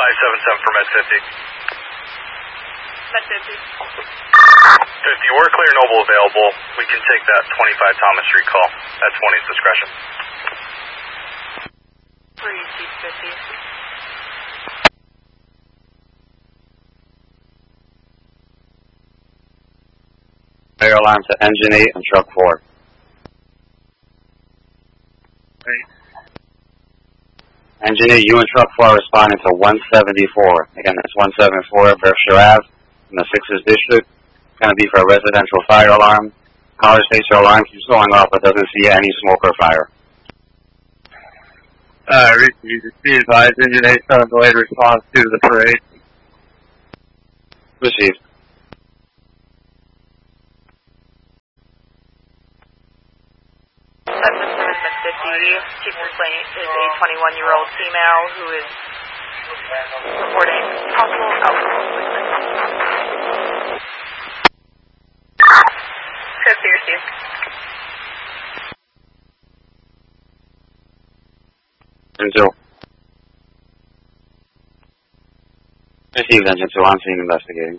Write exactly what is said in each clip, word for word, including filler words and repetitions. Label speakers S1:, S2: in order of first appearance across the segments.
S1: five seven seven for Med fifty.
S2: Med fifty.
S1: fifty, we're clear Noble available. We can take that twenty-five Thomas Street call at twenty's discretion.
S2: Three Chief fifty.
S3: Fire alarm to engine eight and truck four.
S1: Right.
S3: Engine eight, you and truck four responding to one seventy-four. Again, that's one seventy-four Berkshire Ave in the Sixers District. It's going to be for a residential fire alarm. Caller states your alarm keeps going off but doesn't see any smoke or fire.
S4: Uh, you just be advised, engine eight, on delayed response to the parade.
S3: Received.
S2: Chief complaint is a twenty-one-year-old female who is reporting possible alcohol poisoning. fifty received.
S3: Engine two. Received, engine two. On scene investigating.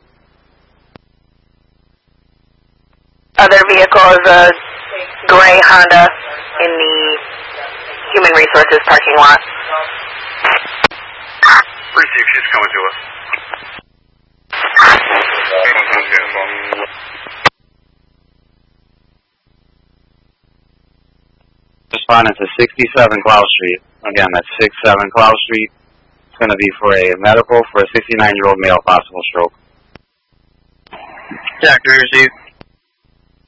S2: Other vehicle is a gray Honda in the Human Resources parking lot.
S1: Receive, she's coming to us.
S3: Responding to sixty-seven Cloud Street. Again, that's sixty-seven Cloud Street. It's going to be for a medical for a sixty-nine-year-old male, possible stroke.
S4: Jack, do you receive?